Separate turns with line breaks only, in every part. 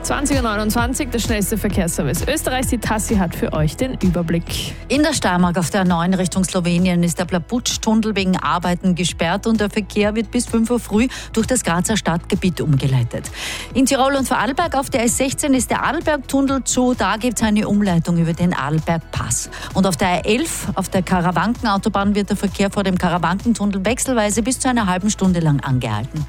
20.29 Uhr, der schnellste Verkehrsservice Österreichs. Die Tassi hat für euch den Überblick.
In der Steiermark auf der A9 Richtung Slowenien ist der Plaputsch-Tunnel wegen Arbeiten gesperrt und der Verkehr wird bis 5 Uhr früh durch das Grazer Stadtgebiet umgeleitet. In Tirol und Vorarlberg auf der S16 ist der Arlberg-Tunnel zu. Da gibt es eine Umleitung über den Arlberg-Pass. Und auf der A11, auf der Karawanken-Autobahn, wird der Verkehr vor dem Karawanken-Tunnel wechselweise bis zu einer halben Stunde lang angehalten.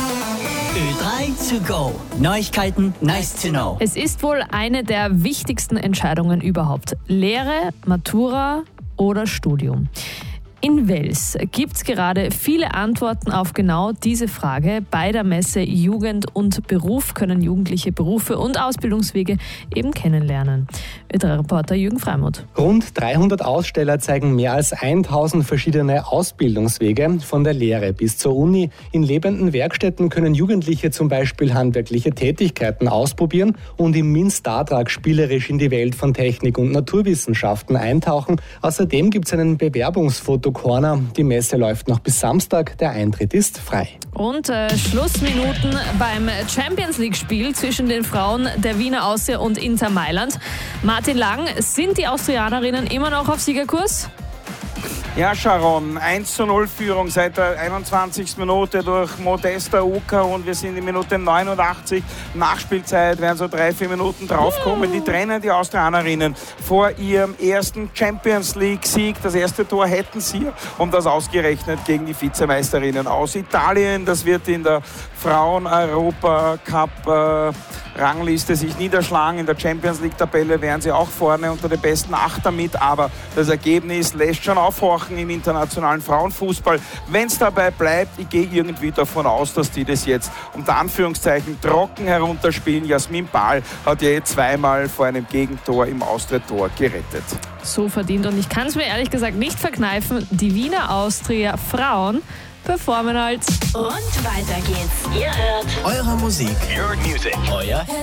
Ö3 to go. Neuigkeiten, nice to know.
Es ist wohl eine der wichtigsten Entscheidungen überhaupt. Lehre, Matura oder Studium. In Wels gibt es gerade viele Antworten auf genau diese Frage. Bei der Messe Jugend und Beruf können Jugendliche Berufe und Ausbildungswege eben kennenlernen. Ö3-Reporter Jürgen Freimuth.
Rund 300 Aussteller zeigen mehr als 1000 verschiedene Ausbildungswege, von der Lehre bis zur Uni. In lebenden Werkstätten können Jugendliche zum Beispiel handwerkliche Tätigkeiten ausprobieren und im Min-Startrag spielerisch in die Welt von Technik und Naturwissenschaften eintauchen. Außerdem gibt es einen Bewerbungsfoto Corner. Die Messe läuft noch bis Samstag. Der Eintritt ist frei.
Und Schlussminuten beim Champions-League-Spiel zwischen den Frauen der Wiener Austria und Inter Mailand. Martin Lang, sind die Austrianerinnen immer noch auf Siegerkurs?
Ja, Sharon, 1:0 Führung seit der 21. Minute durch Modesta Uka und wir sind in Minute 89. Nachspielzeit, werden so 3-4 Minuten draufkommen. Die trennen die Austrianerinnen vor ihrem ersten Champions-League-Sieg. Das erste Tor hätten sie, um das ausgerechnet gegen die Vizemeisterinnen aus Italien. Das wird in der Frauen-Europa-Cup-Rangliste sich niederschlagen. In der Champions-League-Tabelle wären sie auch vorne unter den besten 8 damit, aber das Ergebnis lässt schon aufhorchen im internationalen Frauenfußball. Wenn es dabei bleibt, ich gehe irgendwie davon aus, dass die das jetzt unter Anführungszeichen trocken herunterspielen. Jasmin Bahl hat ja zweimal vor einem Gegentor im Austria-Tor gerettet.
So verdient, und ich kann es mir ehrlich gesagt nicht verkneifen, die Wiener Austria Frauen performen halt.
Und weiter geht's. Ihr hört
Eure Musik,
Your Music.
euer